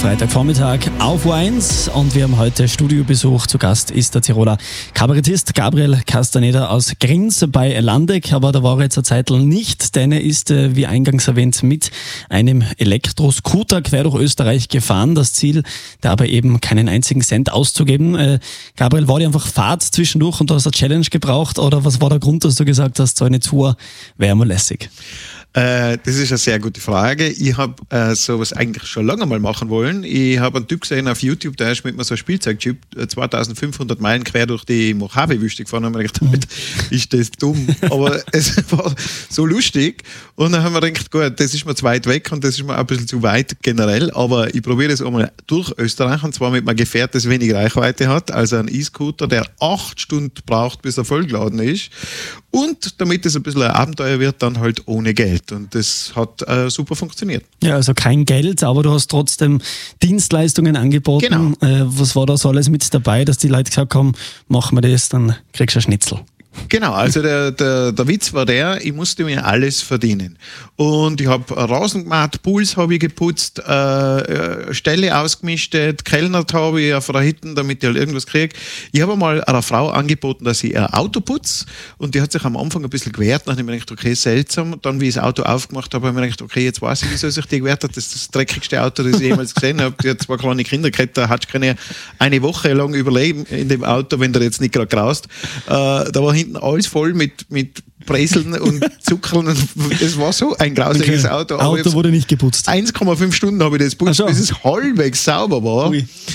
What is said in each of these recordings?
Freitagvormittag auf U1 und wir haben heute Studiobesuch. Zu Gast ist der Tiroler Kabarettist Gabriel Castaneda aus Grinz bei Landeck, aber da war er jetzt eine Zeit lang nicht, denn er ist, wie eingangs erwähnt, mit einem Elektroscooter quer durch Österreich gefahren. Das Ziel, dabei eben keinen einzigen Cent auszugeben. Gabriel, war dir einfach Fahrt zwischendurch und du hast eine Challenge gebraucht oder was war der Grund, dass du gesagt hast, so eine Tour wäre mal lässig? Das ist eine sehr gute Frage. Ich habe sowas eigentlich schon lange mal machen wollen. Ich habe einen Typ gesehen auf YouTube, der ist mit mir so ein Spielzeugchip 2500 Meilen quer durch die Mojave-Wüste gefahren. Und habe mir gedacht, ist das dumm. Aber es war so lustig. Und dann haben wir gedacht, gut, das ist mir zu weit weg und das ist mir ein bisschen zu weit generell. Aber ich probiere das einmal durch Österreich und zwar mit einem Gefährt, das wenig Reichweite hat. Also ein E-Scooter, der 8 Stunden braucht, bis er vollgeladen ist. Und damit es ein bisschen ein Abenteuer wird, dann halt ohne Geld. Und das hat super funktioniert. Ja, also kein Geld, aber du hast trotzdem Dienstleistungen angeboten. Genau. Was war da so alles mit dabei, dass die Leute gesagt haben, machen wir das, dann kriegst du ein Schnitzel? Genau, also der Witz war ich musste mir alles verdienen. Und ich habe Rasen gemacht, Pools habe ich geputzt, Ställe ausgemistet, kellnert habe ich auf einer Hütte, damit ich halt irgendwas kriege. Ich habe mal einer Frau angeboten, dass ich ein Auto putze und die hat sich am Anfang ein bisschen gewehrt. Dann habe ich mir gedacht, okay, seltsam. Dann, wie ich das Auto aufgemacht habe, habe ich mir gedacht, okay, jetzt weiß ich, wieso sich die gewehrt hat. Das ist das dreckigste Auto, das ich jemals gesehen habe. Die hat 2 kleine Kinder gehabt, da hat keine eine Woche lang überleben in dem Auto, wenn der jetzt nicht gerade graust. Da war hinten alles voll mit Präseln und Zuckern. Das war so ein grausiges Auto. Aber Auto wurde nicht geputzt. 1,5 Stunden habe ich das geputzt, bis es halbwegs sauber war.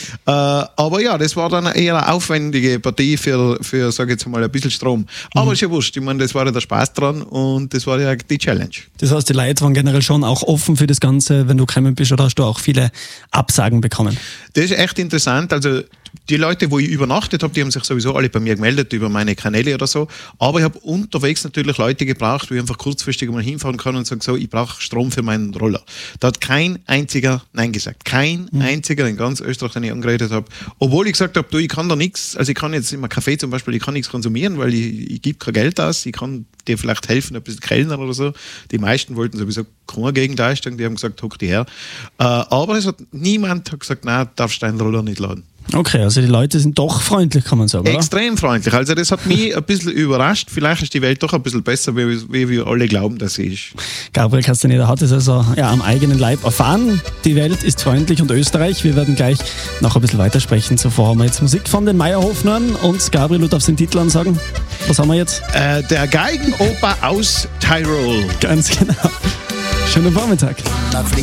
Aber ja, das war dann eher eine aufwendige Partie für sage ich jetzt mal, ein bisschen Strom. Aber ist ja wurscht. Ich meine, das war ja der Spaß dran und das war ja die Challenge. Das heißt, die Leute waren generell schon auch offen für das Ganze, wenn du gekommen bist, oder hast du auch viele Absagen bekommen? Das ist echt interessant. Also die Leute, wo ich übernachtet habe, die haben sich sowieso alle bei mir gemeldet über meine Kanäle oder so. Aber ich habe unterwegs natürlich Leute gebraucht, wo ich einfach kurzfristig mal hinfahren kann und sagen, so, ich brauche Strom für meinen Roller. Da hat kein einziger Nein gesagt. Kein einziger in ganz Österreich, den ich angeredet habe. Obwohl ich gesagt habe, du, ich kann da nichts, also ich kann jetzt immer Kaffee zum Beispiel, ich kann nichts konsumieren, weil ich gebe kein Geld aus. Ich kann dir vielleicht helfen, ein bisschen kellnern oder so. Die meisten wollten sowieso keine Gegenleistung, die haben gesagt, hock die her. Aber niemand hat gesagt, nein, darfst deinen Roller nicht laden. Okay, also die Leute sind doch freundlich, kann man sagen, oder? Extrem freundlich. Also das hat mich ein bisschen überrascht. Vielleicht ist die Welt doch ein bisschen besser, wie wir alle glauben, dass sie ist. Gabriel Castaneda hat es also am eigenen Leib erfahren. Die Welt ist freundlich und Österreich. Wir werden gleich noch ein bisschen weitersprechen. Zuvor haben wir jetzt Musik von den Meierhofnern und Gabriel, du darfst den Titel ansagen. Was haben wir jetzt? Der Geigenoper aus Tirol. Ganz genau. Schönen Vormittag.